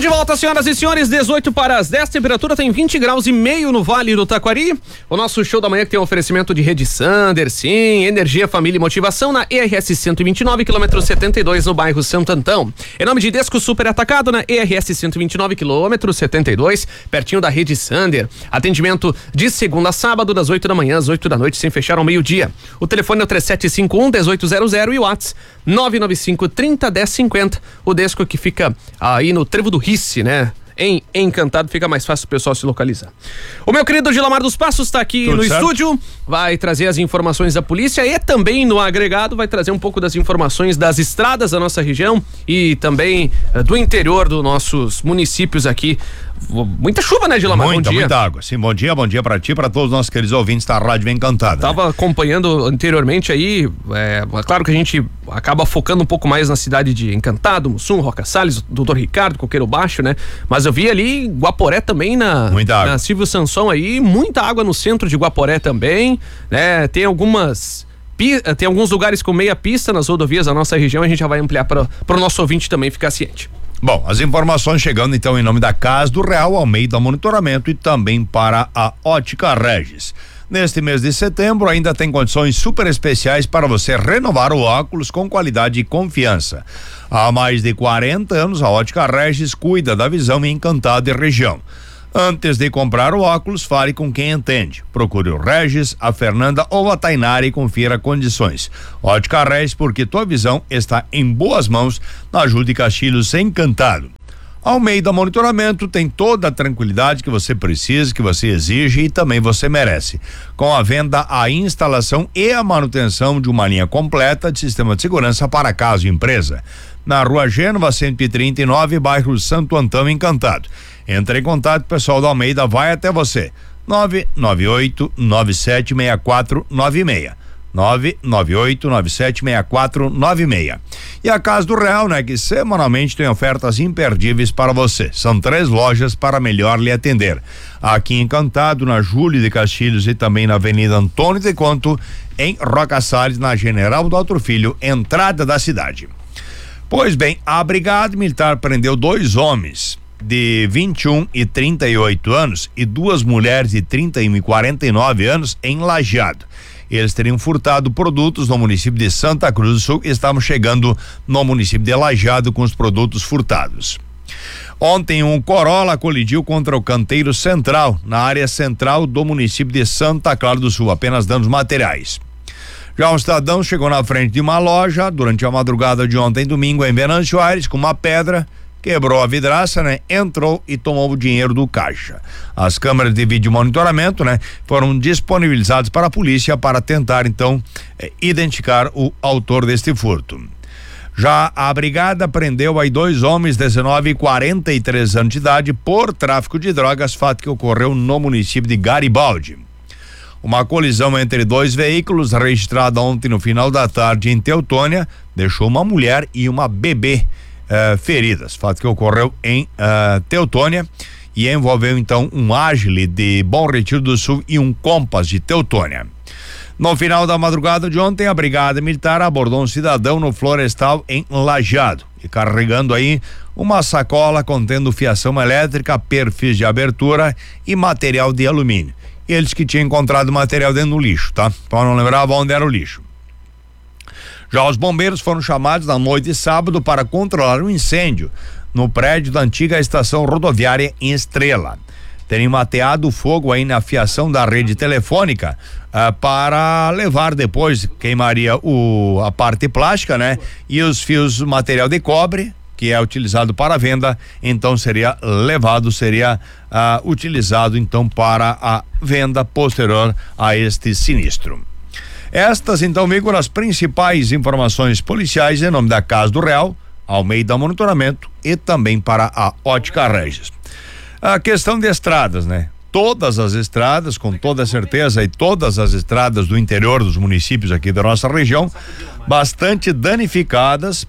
Estamos de volta, senhoras e senhores, 18 para as 10, temperatura tem 20 graus e meio no Vale do Taquari. O nosso show da manhã que tem um oferecimento de Rede Sander, sim, energia, família e motivação na ERS 129, quilômetro 72, no bairro Santo Antão. Em nome de Desco Super Atacado na ERS 129, quilômetro 72, pertinho da Rede Sander. Atendimento de segunda a sábado, das 8 da manhã às 8 da noite, sem fechar ao meio-dia. O telefone é o 3751-1800 e o WhatsApp 995-30-1050. O Desco que fica aí no Trevo do Rice, né? Em Encantado, fica mais fácil o pessoal se localizar. O meu querido Gilamar dos Passos está aqui no estúdio, vai trazer as informações da polícia e também no agregado vai trazer um pouco das informações das estradas da nossa região e também do interior dos nossos municípios aqui. Muita chuva, né, Gilamar? Bom dia. Muita água. Sim, bom dia pra ti, pra todos os nossos queridos ouvintes da Rádio Encantada. Tava acompanhando anteriormente aí, claro que a gente acaba focando um pouco mais na cidade de Encantado, Mussum, Roca Salles, Doutor Ricardo, Coqueiro Baixo, né? Mas eu vi ali Guaporé também na Silvio Sanson aí, muita água no centro de Guaporé também, né? Tem alguns lugares com meia pista nas rodovias da nossa região, a gente já vai ampliar para o nosso ouvinte também ficar ciente. Bom, as informações chegando então em nome da Casa do Real, Almeida Monitoramento e também para a Ótica Regis. Neste mês de setembro ainda tem condições super especiais para você renovar o óculos com qualidade e confiança. Há mais de 40 anos a Ótica Regis cuida da visão em Encantado e região. Antes de comprar o óculos, fale com quem entende. Procure o Regis, a Fernanda ou a Tainara e confira condições. Ótica Regis, porque tua visão está em boas mãos na Júlio Castilhos Encantado. Almeida Monitoramento tem toda a tranquilidade que você precisa, que você exige e também você merece. Com a venda, a instalação e a manutenção de uma linha completa de sistema de segurança para casa e empresa. Na Rua Gênova 139, bairro Santo Antão, Encantado. Entre em contato, o pessoal da Almeida vai até você. 998-976496. 998-976496. E a Casa do Real, né? Que semanalmente tem ofertas imperdíveis para você. São 3 lojas para melhor lhe atender. Aqui em Encantado, na Júlio de Castilhos e também na Avenida Antônio de Conto, em Roca Salles, na General Doutor Filho, entrada da cidade. Pois bem, a Brigada Militar prendeu 2 homens de 21 e 38 anos e 2 mulheres de 31 e 49 anos em Lajeado. Eles teriam furtado produtos no município de Santa Cruz do Sul e estavam chegando no município de Lajeado com os produtos furtados. Ontem um Corolla colidiu contra o canteiro central, na área central do município de Santa Clara do Sul, apenas danos materiais. Já um cidadão chegou na frente de uma loja durante a madrugada de ontem, domingo, em Venâncio Aires, com uma pedra, quebrou a vidraça, né? Entrou e tomou o dinheiro do caixa. As câmeras de vídeo monitoramento, né? Foram disponibilizadas para a polícia para tentar, então, identificar o autor deste furto. Já a brigada prendeu aí 2 homens, 19 e 43 anos de idade, por tráfico de drogas, fato que ocorreu no município de Garibaldi. Uma colisão entre 2 veículos registrada ontem no final da tarde em Teutônia deixou uma mulher e uma bebê feridas, fato que ocorreu em Teutônia e envolveu então um Agile de Bom Retiro do Sul e um Compass de Teutônia. No final da madrugada de ontem, a Brigada Militar abordou um cidadão no Florestal em Lajeado e carregando aí uma sacola contendo fiação elétrica, perfis de abertura e material de alumínio. Eles que tinham encontrado material dentro do lixo, tá? Então não lembrava onde era o lixo. Já os bombeiros foram chamados na noite de sábado para controlar um incêndio no prédio da antiga estação rodoviária em Estrela. Teriam ateado o fogo aí na fiação da rede telefônica para levar depois, queimaria a parte plástica, né? E os fios, material de cobre, que é utilizado para venda, então seria utilizado então para a venda posterior a este sinistro. Estas, então, Igor, as principais informações policiais em nome da Casa do Real, Almeida Monitoramento e também para a Ótica Regis. A questão de estradas, né? Todas as estradas, com toda certeza, e todas as estradas do interior dos municípios aqui da nossa região, bastante danificadas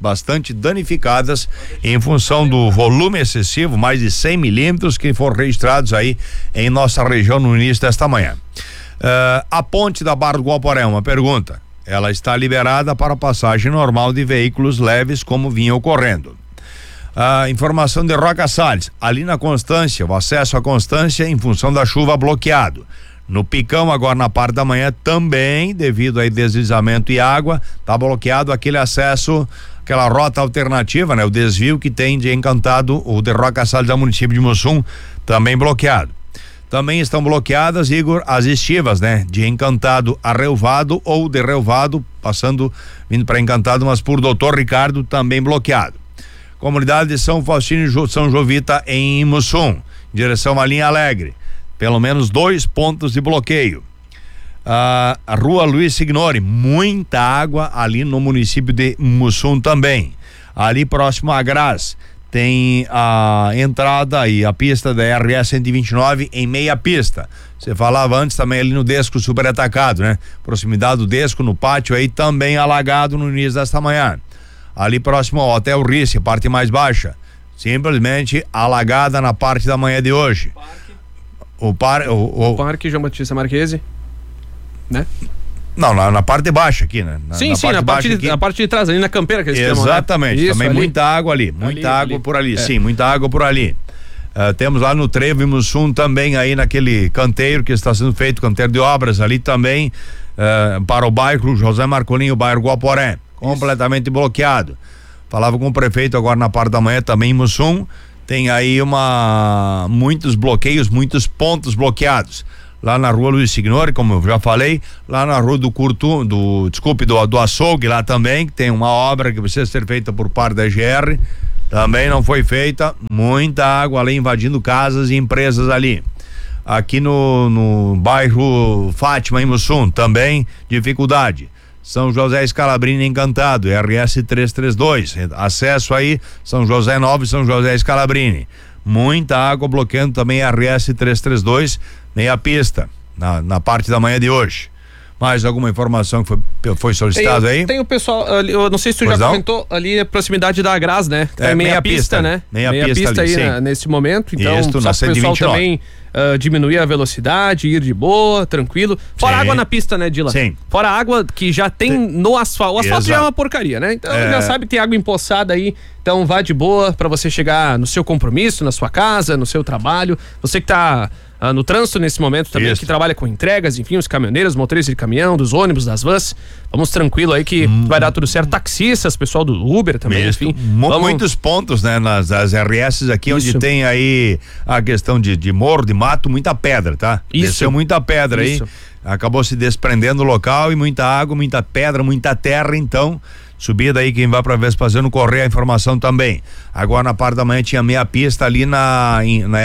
em função do volume excessivo, mais de 100 milímetros que foram registrados aí em nossa região no início desta manhã. A ponte da Barra do Guaporé, uma pergunta. Ela está liberada para passagem normal de veículos leves, como vinha ocorrendo. A informação de Roca Salles, ali na Constância, o acesso à Constância em função da chuva bloqueado. No Picão, agora na parte da manhã, também, devido a deslizamento e água, tá bloqueado aquele acesso, aquela rota alternativa, né? O desvio que tem de Encantado, o de Roca Salles ao município de Mussum, também bloqueado. Também estão bloqueadas, Igor, as estivas, né? De Encantado a Relvado ou de Relvado, vindo para Encantado, mas por Doutor Ricardo, também bloqueado. Comunidade de São Faustino e São Jovita em Mussum, direção à Linha Alegre. Pelo menos 2 pontos de bloqueio. A Rua Luiz Signori, muita água ali no município de Mussum também. Ali próximo à Graz, tem a entrada e a pista da RS 129 em meia pista. Você falava antes também ali no Desco super atacado, né? Proximidade do Desco, no pátio aí também alagado no início desta manhã. Ali próximo ao Hotel Rice, parte mais baixa, simplesmente alagada na parte da manhã de hoje. O Parque João Batista Marquese, né? Não, na parte de baixo aqui, né? Na parte de trás, ali na campeira que eles chamam, né? Exatamente, também ali. Muita água ali, muita água por ali, sim, muita água por ali. Temos lá no Trevo e Mussum também aí naquele canteiro que está sendo feito, canteiro de obras ali também, para o bairro José Marcolinho, o bairro Guaporé. Completamente bloqueado. Falava com o prefeito agora na parte da manhã também em Mussum, tem aí muitos bloqueios, muitos pontos bloqueados. Lá na Rua Luiz Signori, como eu já falei, lá na Rua do Açougue lá também, que tem uma obra que precisa ser feita por parte da GR, também não foi feita, muita água ali invadindo casas e empresas ali. Aqui no bairro Fátima em Mussum, também dificuldade. São José Scalabrini Encantado, RS 332, acesso aí, São José Novo e São José Scalabrini. Muita água bloqueando também RS 332, meia pista, na parte da manhã de hoje. Mais alguma informação que foi solicitado aí? Tem o pessoal ali, eu não sei se tu já comentou, ali a proximidade da Graz, né? É meia pista, né? Meia pista ali, nesse momento, então isso, só o pessoal também diminuir a velocidade, ir de boa, tranquilo. Fora água na pista, né, Dila? Sim. Fora água que já tem no asfalto. O asfalto já é uma porcaria, né? Então já sabe que tem água empoçada aí, então vá de boa pra você chegar no seu compromisso, na sua casa, no seu trabalho. Você que tá no trânsito nesse momento também, que trabalha com entregas, enfim, os caminhoneiros, motoristas de caminhão, dos ônibus, das vans, vamos tranquilo aí que vai dar tudo certo. Taxistas, pessoal do Uber também, enfim. Muitos pontos, né, nas RS aqui, onde tem aí a questão de morro, de mato, muita pedra, tá? Desceu muita pedra aí, acabou se desprendendo o local e muita água, muita pedra, muita terra, então subida aí, quem vai pra Vespasiano correr a informação também. Agora na parte da manhã tinha meia pista ali na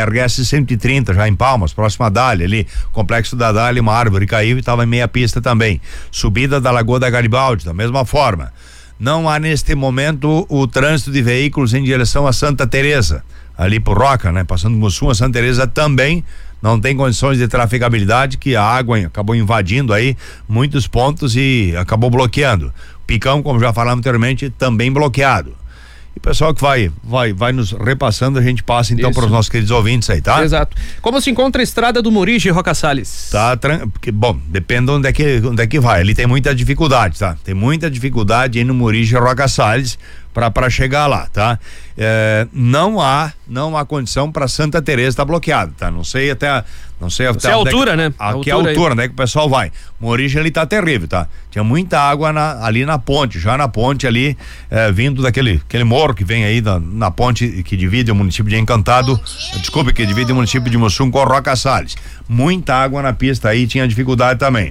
RS 130, já em Palmas, próxima a Dália ali, complexo da Dália, uma árvore caiu e tava em meia pista também. Subida da Lagoa da Garibaldi, da mesma forma. Não há neste momento o trânsito de veículos em direção a Santa Teresa, ali por Roca, né? Passando Mussum a Santa Teresa também não tem condições de trafegabilidade, que a água acabou invadindo aí muitos pontos e acabou bloqueando. Picão, como já falamos anteriormente, também bloqueado. E o pessoal que vai nos repassando, a gente passa então para os nossos queridos ouvintes aí, tá? Exato. Como se encontra a estrada do Murige, Roca Salles? Bom, depende de onde é que vai. Ali tem muita dificuldade, tá? Tem muita dificuldade aí no Murige, Roca Salles, para chegar lá, tá? Não há condição para Santa Teresa estar bloqueado, tá? Não sei até a altura, né? Aqui é a altura, né? Que o pessoal vai. Uma origem ali tá terrível, tá? Tinha muita água ali na ponte, já na ponte ali, vindo daquele morro que vem aí na ponte que divide o município de Encantado, que divide o município de Mussum com Roca Salles. Muita água na pista aí, tinha dificuldade também.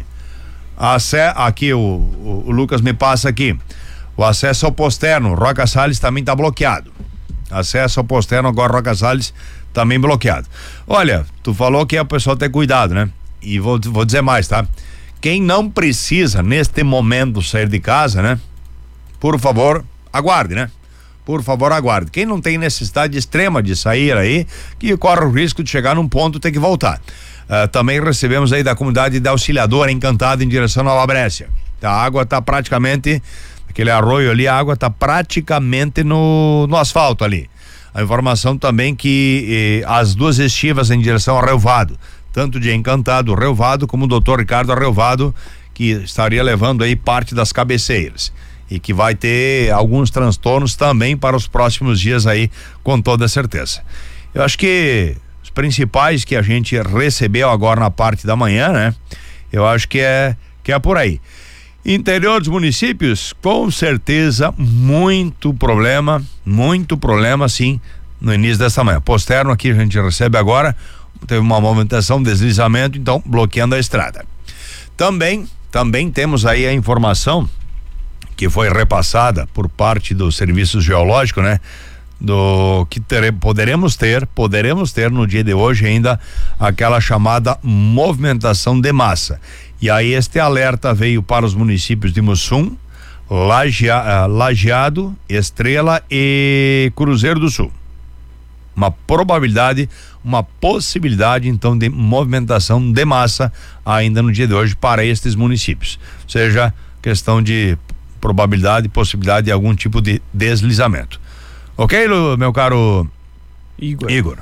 Aqui o Lucas me passa aqui. O acesso ao Posterno, Roca Salles também tá bloqueado. Acesso ao Posterno, agora Roca Salles também bloqueado. Olha, tu falou que é o pessoal ter cuidado, né? E vou dizer mais, tá? Quem não precisa neste momento sair de casa, né? Por favor, aguarde, né? Por favor, aguarde. Quem não tem necessidade extrema de sair aí, que corre o risco de chegar num ponto e ter que voltar. Também recebemos aí da comunidade da Auxiliadora Encantada em direção à Nova Brécia. A água tá praticamente, aquele arroio ali, a água tá praticamente no asfalto ali. A informação também que as duas estivas em direção ao Relvado, tanto de Encantado Relvado como o Dr. Ricardo Relvado, que estaria levando aí parte das cabeceiras. e que vai ter alguns transtornos também para os próximos dias aí, com toda certeza. Eu acho que os principais que a gente recebeu agora na parte da manhã, né? Eu acho que é por aí. Interior dos municípios, com certeza, muito problema sim, no início dessa manhã. Posterno aqui a gente recebe agora, teve uma movimentação, deslizamento, então bloqueando a estrada. Também temos aí a informação que foi repassada por parte do Serviço Geológico, né? Do que poderemos ter no dia de hoje ainda aquela chamada movimentação de massa. E aí este alerta veio para os municípios de Mussum, Lajeado, Estrela e Cruzeiro do Sul. Uma possibilidade então de movimentação de massa ainda no dia de hoje para estes municípios. Ou seja, questão de probabilidade, possibilidade de algum tipo de deslizamento. Ok, meu caro Igor?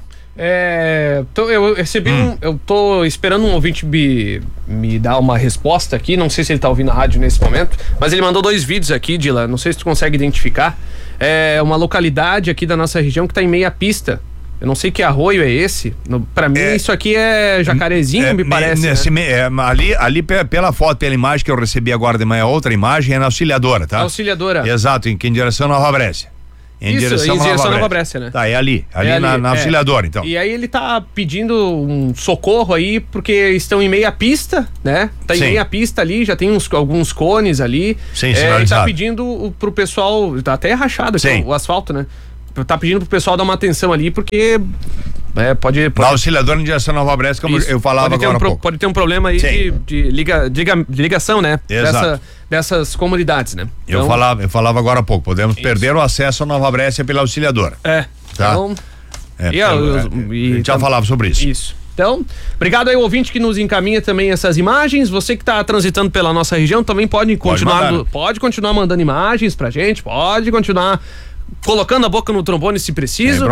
Eu recebi eu tô esperando um ouvinte me dar uma resposta aqui, não sei se ele tá ouvindo a rádio nesse momento, mas ele mandou 2 vídeos aqui, Dila, não sei se tu consegue identificar. É uma localidade aqui da nossa região que tá em meia pista. Eu não sei que arroio é esse. Pra mim, isso aqui é Jacarezinho, me parece. Ali pela foto, pela imagem que eu recebi agora de manhã, outra imagem é na Auxiliadora, tá? Auxiliadora. Exato, em direção à Nova Brécia. Em direção à Nova Brécia, né? Tá, é ali na Auxiliadora, então. E aí ele tá pedindo um socorro aí, porque estão em meia pista, né? Tá em meia pista ali, já tem alguns cones ali. Sim, ele tá pedindo pro pessoal, tá até rachado aqui, o asfalto, né? Tá pedindo pro pessoal dar uma atenção ali, porque pode... Na Auxiliadora em direção à Nova Brécia, como eu falava agora há pouco. Pode ter um problema aí de ligação, né? Exato. Dessas comunidades, né? Então, eu falava agora há pouco, podemos perder o acesso à Nova Brécia pela Auxiliadora. Tá? Então, a gente já falava sobre isso. Isso. Então, obrigado aí, ouvinte que nos encaminha também essas imagens. Você que está transitando pela nossa região também pode continuar mandando imagens pra gente, pode continuar colocando a boca no trombone se preciso.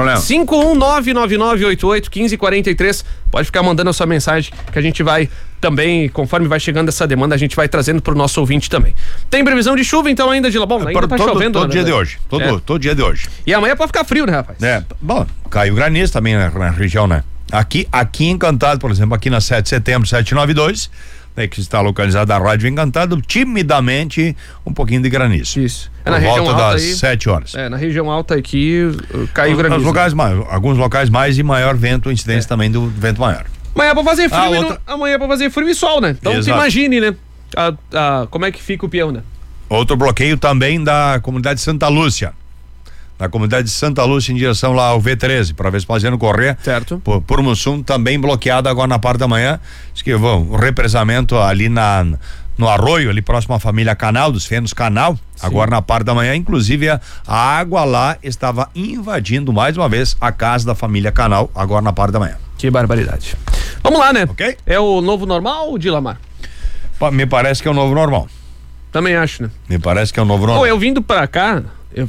51999881543. Pode ficar mandando a sua mensagem que a gente vai também, conforme vai chegando essa demanda, a gente vai trazendo pro nosso ouvinte também. Tem previsão de chuva então ainda, Gila? Bom, ainda tá chovendo. Todo dia de hoje. Todo dia de hoje. E amanhã pode ficar frio, né, rapaz? Bom, caiu granizo também na região, né? Aqui Encantado, por exemplo, aqui na 7 de setembro, 792, que está localizada a Rádio Encantado, timidamente um pouquinho de granizo. Isso. Na região volta das 7 horas. Na região alta aqui caiu granizo. Alguns locais mais e maior vento, incidência também do vento maior. Amanhã pra fazer frio, amanhã pra fazer frio e sol, né? Então você imagine, né? Como é que fica o peão, né? Outro bloqueio também da comunidade de Santa Lúcia. Na comunidade de Santa Lúcia em direção lá ao V13, para Vespasiano Corrêa. Certo. Por Mussum, também bloqueado agora na parte da manhã. Diz que o represamento ali no arroio, ali próximo à família Canal, dos Fenos Canal, agora na parte da manhã, inclusive a água lá estava invadindo mais uma vez a casa da família Canal, agora na parte da manhã. Que barbaridade. Vamos lá, né? Ok? É o novo normal, Dilamar? Me parece que é o novo normal. Também acho, né? Me parece que é o novo normal. Eu vindo pra cá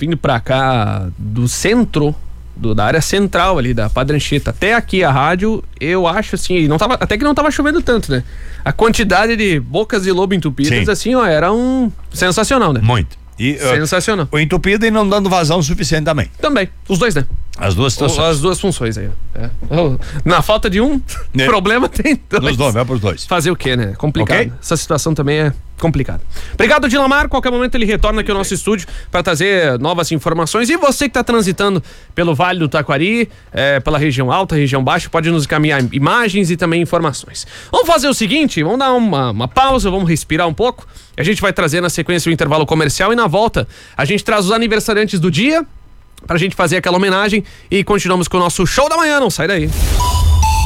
do centro, da área central ali, da Padre Anchieta, até aqui a rádio, eu acho assim, até que não tava chovendo tanto, né? A quantidade de bocas de lobo entupidas, assim, era sensacional, né? Muito. Sensacional. O entupido e não dando vazão suficiente também. Também, os dois, né? As duas situações. As duas funções aí. Na falta de um, problema tem dois. Nos dois, vai pros dois. Fazer o quê, né? Complicado. Okay? Essa situação também é complicada. Obrigado, Dilamar. Qualquer momento ele retorna aqui ao nosso estúdio para trazer novas informações. E você que está transitando pelo Vale do Taquari, pela região alta, região baixa, pode nos encaminhar imagens e também informações. Vamos fazer o seguinte, vamos dar uma pausa, vamos respirar um pouco. A gente vai trazer na sequência o intervalo comercial e na volta a gente traz os aniversariantes do dia pra gente fazer aquela homenagem e continuamos com o nosso show da manhã, não sai daí.